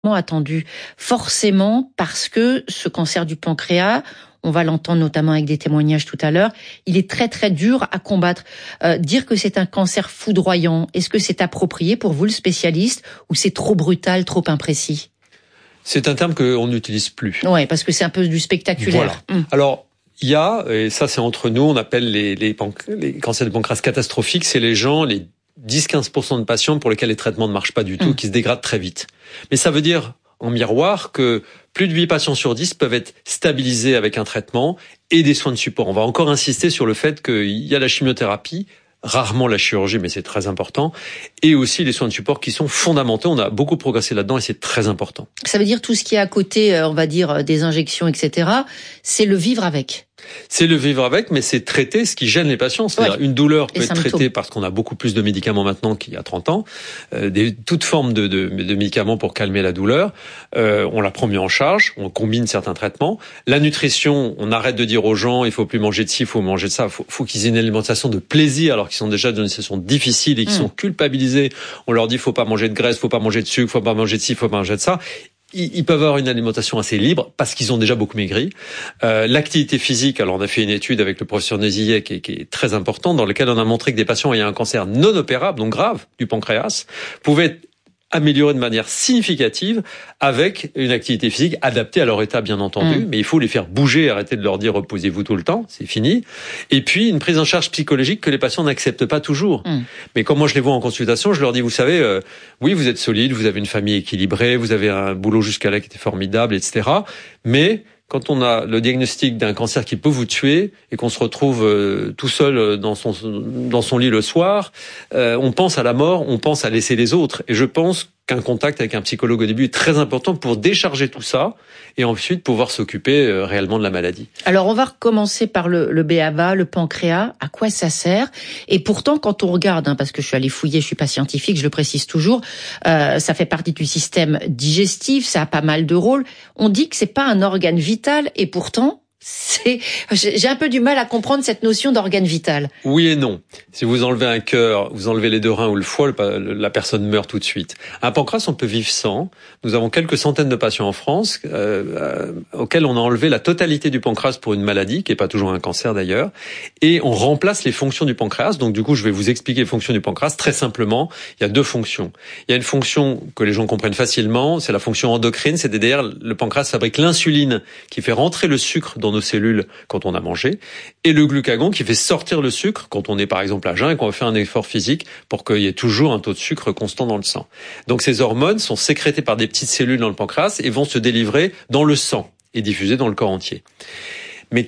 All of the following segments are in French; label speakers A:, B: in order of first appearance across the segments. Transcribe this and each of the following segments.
A: attendu, forcément parce que ce cancer du pancréas, on va l'entendre notamment avec des témoignages tout à l'heure, il est très très dur à combattre. Dire que c'est un cancer foudroyant, est-ce que c'est approprié pour vous le spécialiste ou c'est trop brutal, trop imprécis ?
B: C'est un terme qu'on n'utilise plus.
A: Ouais, parce que c'est un peu du spectaculaire.
B: Voilà. Alors, il y a, et ça c'est entre nous, on appelle les cancers du pancréas catastrophiques, c'est les gens, les 10-15% de patients pour lesquels les traitements ne marchent pas du tout, qui se dégradent très vite. Mais ça veut dire, en miroir, que plus de 8 patients sur 10 peuvent être stabilisés avec un traitement et des soins de support. On va encore insister sur le fait qu'il y a la chimiothérapie, rarement la chirurgie, mais c'est très important, et aussi les soins de support qui sont fondamentaux. On a beaucoup progressé là-dedans et c'est très important.
A: Ça veut dire tout ce qui est à côté, on va dire, des injections, etc., c'est le vivre avec.
B: C'est le vivre avec, mais c'est traiter ce qui gêne les patients. C'est-à-dire une douleur peut être traitée parce qu'on a beaucoup plus de médicaments maintenant qu'il y a 30 ans, toute forme de médicaments pour calmer la douleur. On la prend mieux en charge, on combine certains traitements. La nutrition, on arrête de dire aux gens il faut plus manger de ci, il faut manger de ça. Faut qu'ils aient une alimentation de plaisir alors qu'ils sont déjà dans une situation difficile et qu'ils sont culpabilisés. On leur dit faut pas manger de graisse, faut pas manger de sucre, faut pas manger de ci, faut pas manger de ça. Ils peuvent avoir une alimentation assez libre parce qu'ils ont déjà beaucoup maigri. L'activité physique, alors on a fait une étude avec le professeur Nézillet qui est très importante, dans laquelle on a montré que des patients ayant un cancer non opérable, donc grave, du pancréas, pouvaient être améliorés de manière significative avec une activité physique adaptée à leur état, bien entendu. Mais il faut les faire bouger, arrêter de leur dire reposez-vous tout le temps, c'est fini. Et puis une prise en charge psychologique que les patients n'acceptent pas toujours. Mais quand moi je les vois en consultation, je leur dis vous savez, oui vous êtes solide, vous avez une famille équilibrée, vous avez un boulot jusqu'à là qui était formidable, etc. Mais quand on a le diagnostic d'un cancer qui peut vous tuer et qu'on se retrouve tout seul dans son lit le soir, on pense à la mort, on pense à laisser les autres. Et je pense qu'un contact avec un psychologue au début est très important pour décharger tout ça et ensuite pouvoir s'occuper réellement de la maladie.
A: Alors on va recommencer par le b.a.-ba, le pancréas. À quoi ça sert ? Et pourtant, quand on regarde, parce que je suis allée fouiller, je suis pas scientifique, je le précise toujours, ça fait partie du système digestif, ça a pas mal de rôles. On dit que c'est pas un organe vital et pourtant, j'ai un peu du mal à comprendre cette notion d'organe vital.
B: Oui et non. Si vous enlevez un cœur, vous enlevez les 2 reins ou le foie, la personne meurt tout de suite. Un pancréas, on peut vivre sans. Nous avons quelques centaines de patients en France auxquels on a enlevé la totalité du pancréas pour une maladie, qui n'est pas toujours un cancer d'ailleurs, et on remplace les fonctions du pancréas. Donc du coup, je vais vous expliquer les fonctions du pancréas. Très simplement, il y a 2 fonctions. Il y a une fonction que les gens comprennent facilement, c'est la fonction endocrine, c'est-à-dire le pancréas fabrique l'insuline qui fait rentrer le sucre dans nos cellules quand on a mangé, et le glucagon qui fait sortir le sucre quand on est par exemple à jeun et qu'on va faire un effort physique pour qu'il y ait toujours un taux de sucre constant dans le sang. Donc ces hormones sont sécrétées par des petites cellules dans le pancréas et vont se délivrer dans le sang et diffuser dans le corps entier. Mais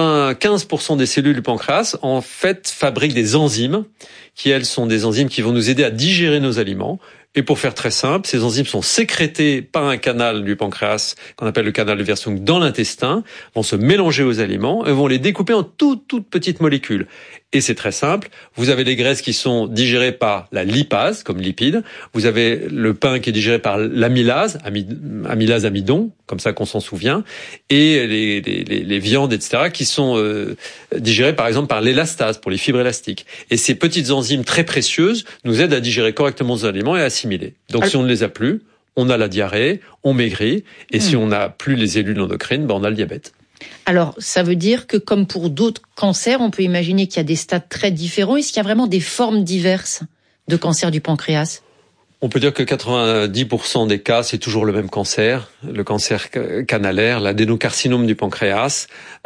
B: 95% des cellules du pancréas, en fait, fabriquent des enzymes qui, elles, sont des enzymes qui vont nous aider à digérer nos aliments. Et pour faire très simple, ces enzymes sont sécrétées par un canal du pancréas qu'on appelle le canal de Versung dans l'intestin, vont se mélanger aux aliments et vont les découper en toutes petites molécules. Et c'est très simple, vous avez les graisses qui sont digérées par la lipase, comme lipide, vous avez le pain qui est digéré par l'amylase, amylase amidon, comme ça qu'on s'en souvient, et les viandes, etc., qui sont digérées par exemple par l'élastase, pour les fibres élastiques. Et ces petites enzymes très précieuses nous aident à digérer correctement nos aliments et à assimiler. Donc si on ne les a plus, on a la diarrhée, on maigrit, et si on n'a plus les cellules endocrines, on a le diabète.
A: Alors, ça veut dire que comme pour d'autres cancers, on peut imaginer qu'il y a des stades très différents. Est-ce qu'il y a vraiment des formes diverses de cancer du pancréas ?
B: On peut dire que 90% des cas, c'est toujours le même cancer, le cancer canalaire, l'adénocarcinome du pancréas.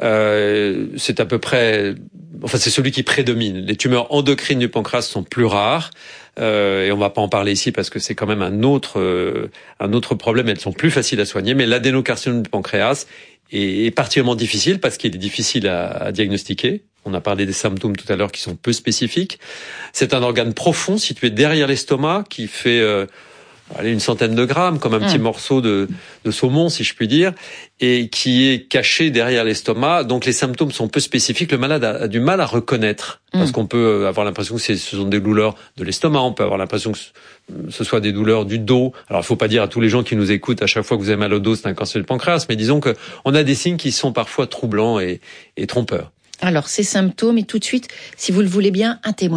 B: C'est à peu près, c'est celui qui prédomine. Les tumeurs endocrines du pancréas sont plus rares. Et on va pas en parler ici parce que c'est quand même un autre problème. Elles sont plus faciles à soigner, mais l'adénocarcinome du pancréas est particulièrement difficile parce qu'il est difficile à diagnostiquer. On a parlé des symptômes tout à l'heure qui sont peu spécifiques. C'est un organe profond situé derrière l'estomac qui fait une centaine de grammes, comme un petit morceau de saumon, si je puis dire, et qui est caché derrière l'estomac. Donc les symptômes sont peu spécifiques. Le malade a du mal à reconnaître, parce qu'on peut avoir l'impression que ce sont des douleurs de l'estomac, on peut avoir l'impression que ce soit des douleurs du dos. Alors il faut pas dire à tous les gens qui nous écoutent à chaque fois que vous avez mal au dos, c'est un cancer du pancréas, mais disons que on a des signes qui sont parfois troublants et trompeurs.
A: Alors ces symptômes, et tout de suite, si vous le voulez bien, un témoignage.